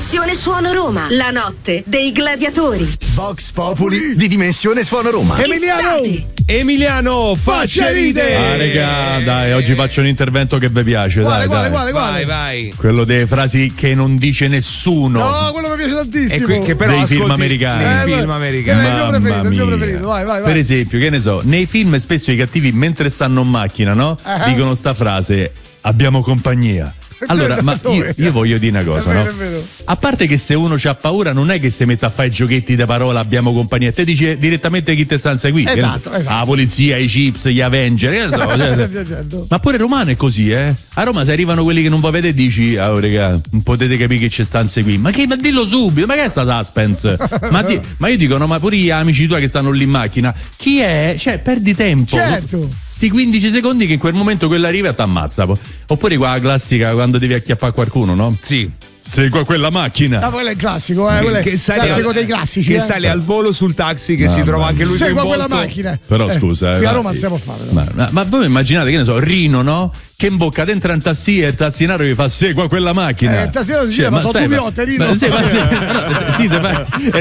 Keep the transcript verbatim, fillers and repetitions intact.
Dimensione Suono Roma, la notte dei gladiatori. Vox Populi di Dimensione Suono Roma. Emiliano! Emiliano, faccia ridere! Ah, regà, dai, oggi faccio un intervento che vi piace. Quale, dai, quale, dai. quale, quale? Vai, vai. Quello delle frasi che non dice nessuno. No, quello mi piace tantissimo. E que- che però dei film ascolti americani. nei Eh, film beh, americani. eh, il mio Mamma preferito, il mio mia. preferito. Vai, vai, vai. Per esempio, che ne so, nei film spesso i cattivi mentre stanno in macchina, no? Uh-huh. Dicono sta frase: abbiamo compagnia. Allora, ma io, io voglio dire una cosa, È vero, no? è vero. A parte che se uno c'ha paura non è che si mette a fare i giochetti da parola, abbiamo compagnia, te dice direttamente chi te sta a seguire. Che ne so, Esatto, esatto. la polizia, i chips, gli Avenger, che ne so, cioè, Certo. ma pure Romano è così, eh? A Roma se arrivano quelli che non va vedere dici, ah, oh, raga, non potete capire che ci sta a seguire. Ma che, ma dillo subito, ma che è sta suspense? ma, di, ma io dico, no, ma pure gli amici tuoi che stanno lì in macchina, chi è? Cioè, perdi tempo. Certo. Sti quindici secondi che in quel momento quello arriva e ti ammazza. po. Oppure qua la classica quando devi acchiappare qualcuno, no? Sì. Segua quella macchina. Ah, quello è il classico, eh, quello è Che il sale, classico al, dei classici. che eh. sale al volo sul taxi che Mamma si trova anche lui Segua coinvolto. quella macchina. Però Eh, scusa, eh, qui a ma- Roma si può fare. no? Ma, ma, ma voi immaginate che ne so, Rino, no? Che in bocca dentro un tassi e il tassinario gli fa segua quella macchina. Eh, il tassinario si dice, ma sai, sono due piotte, Rino. ma- sì, ma sì, no, sì, te fa-